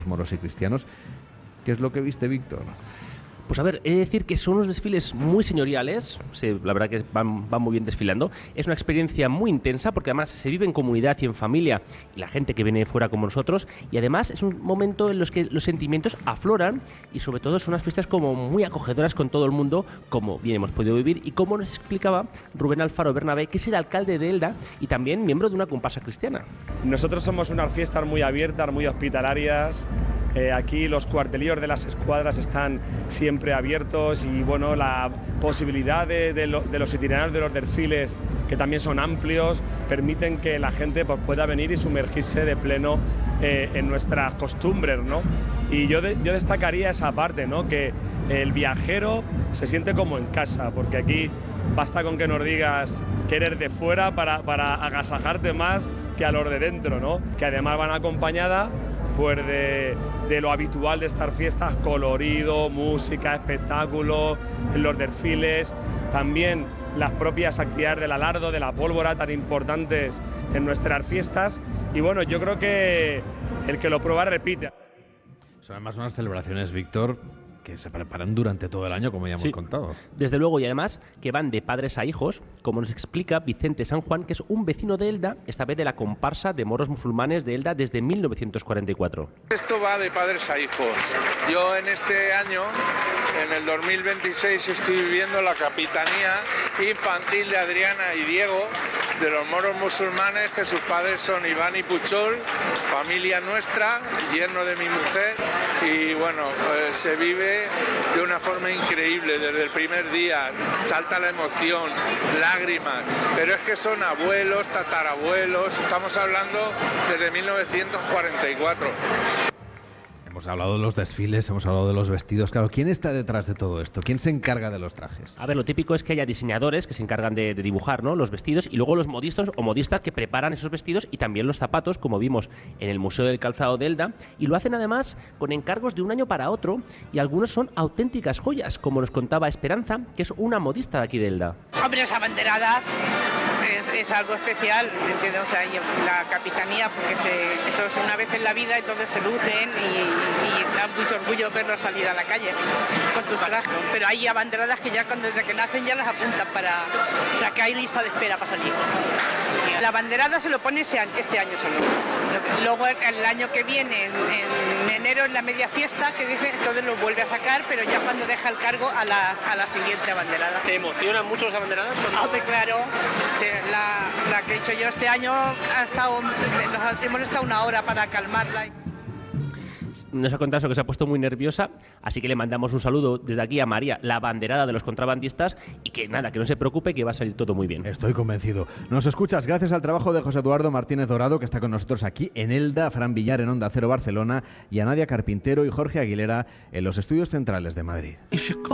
moros y cristianos. ¿Qué es lo que viste, Víctor? Pues a ver, he de decir que son unos desfiles muy señoriales, sí, la verdad que van muy bien desfilando. Es una experiencia muy intensa porque además se vive en comunidad y en familia y la gente que viene de fuera como nosotros, y además es un momento en los que los sentimientos afloran y sobre todo son unas fiestas como muy acogedoras con todo el mundo, como bien hemos podido vivir y como nos explicaba Rubén Alfaro Bernabé, que es el alcalde de Elda y también miembro de una comparsa cristiana. Nosotros somos unas fiestas muy abiertas, muy hospitalarias. Aquí los cuartelillos de las escuadras están siempre abiertos y bueno, la posibilidad de los itinerarios de los desfiles, que también son amplios, permiten que la gente pues, pueda venir y sumergirse de pleno en nuestras costumbres, ¿no? Y yo destacaría esa parte, ¿no? Que el viajero se siente como en casa, porque aquí basta con que nos digas que eres de fuera para agasajarte más que a los de dentro, ¿no? Que además van acompañadas pues de lo habitual de estas fiestas, colorido, música, espectáculo, en los desfiles, también las propias actividades del alardo, de la pólvora, tan importantes en nuestras fiestas. Y bueno, yo creo que el que lo prueba repite. Son además unas celebraciones, Víctor, que se preparan durante todo el año, como ya hemos contado. Desde luego, y además que van de padres a hijos, como nos explica Vicente San Juan, que es un vecino de Elda, esta vez de la comparsa de moros musulmanes de Elda desde 1944. Esto va de padres a hijos. Yo en este año, en el 2026, estoy viviendo la capitanía infantil de Adriana y Diego, de los moros musulmanes, que sus padres son Iván y Puchol, familia nuestra, yerno de mi mujer, y bueno, pues se vive de una forma increíble desde el primer día, salta la emoción, lágrimas, pero es que son abuelos, tatarabuelos, estamos hablando desde 1944. Hemos hablado de los desfiles, hemos hablado de los vestidos. Claro, ¿quién está detrás de todo esto? ¿Quién se encarga de los trajes? A ver, lo típico es que haya diseñadores que se encargan de dibujar, ¿no?, los vestidos, y luego los modistas o modistas que preparan esos vestidos y también los zapatos, como vimos en el Museo del Calzado de Elda, y lo hacen además con encargos de un año para otro, y algunos son auténticas joyas, como nos contaba Esperanza, que es una modista de aquí de Elda. Hombre, las abanderadas es algo especial, ¿entiendes? O sea, y la capitanía, porque eso es una vez en la vida, entonces se lucen y da mucho orgullo verlos salir a la calle con tus trajes. Pero hay abanderadas que ya desde que nacen ya las apuntan para... O sea, que hay lista de espera para salir. La abanderada se lo pone este año solo. Luego el año que viene, en enero, en la media fiesta, que dice, entonces lo vuelve a sacar, pero ya cuando deja el cargo a la siguiente abanderada. ¿Te emocionan mucho las abanderadas? Hombre, claro. La que he hecho yo este año hemos estado una hora para calmarla. Nos ha contado eso, que se ha puesto muy nerviosa, así que le mandamos un saludo desde aquí a María, la abanderada de los contrabandistas, y que nada, que no se preocupe, que va a salir todo muy bien. Estoy convencido. Nos escuchas gracias al trabajo de José Eduardo Martínez Dorado, que está con nosotros aquí en Elda, a Fran Villar en Onda Cero Barcelona, y a Nadia Carpintero y Jorge Aguilera en los estudios centrales de Madrid.